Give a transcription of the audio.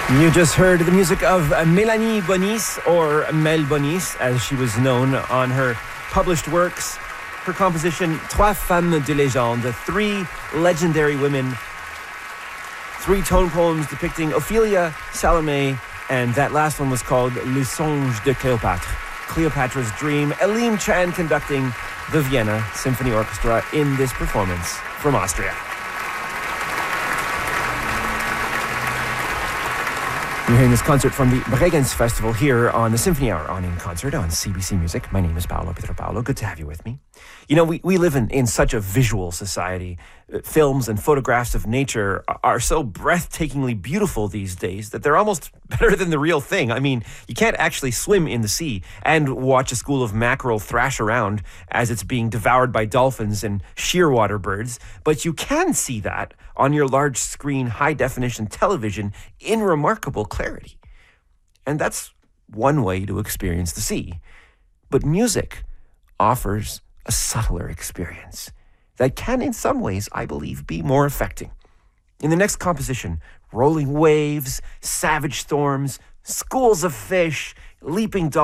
You just heard the music of Mélanie Bonis, or Mel Bonis, as she was known, on her published works. Her composition, Trois Femmes de Légende, three legendary women. Three tone poems depicting Ophelia, Salome, and that last one was called Le Songe de Cléopâtre, Cleopatra's Dream. Elim Chan conducting the Vienna Symphony Orchestra in this performance from Austria. You're hearing this concert from the Bregenz Festival here on the Symphony Hour on In Concert on CBC Music. My name is Paolo Pietropaolo. Good to have you with me. You know, we live in such a visual society. Films and photographs of nature are so breathtakingly beautiful these days that they're almost better than the real thing. I mean, you can't actually swim in the sea and watch a school of mackerel thrash around as it's being devoured by dolphins and shearwater birds, but you can see that on your large screen, high-definition television in remarkable clarity. And that's one way to experience the sea. But music offers a subtler experience that can, in some ways, I believe, be more affecting. In the next composition, rolling waves, savage storms, schools of fish, leaping dolphins,